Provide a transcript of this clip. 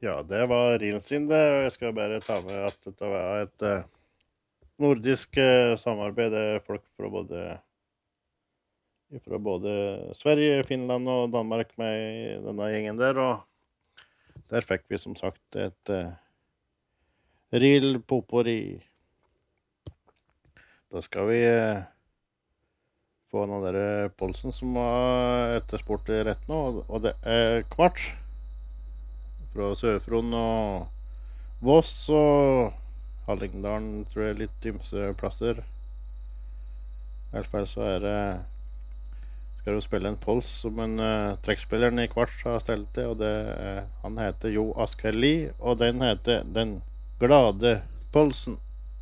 Ja, det var Ril sin det, og jeg skal bare ta med at dette var et nordisk samarbeid. Det er folk fra både Sverige, Finland og Danmark med i denne gjengen der, og der fikk vi som sagt et Ril Popori. Da skal vi få den der Polsen som var etterspurt rett nå, og det er kvart fra Sør-Fron og Voss og Hallingdalen, tror jeg, litt ymse plasser. I hvert fall så er det skal du spille en Pols som en trekkspilleren i kvart har stelt til, og han heter Jo Asker Lie, og den heter Den glade Polsen.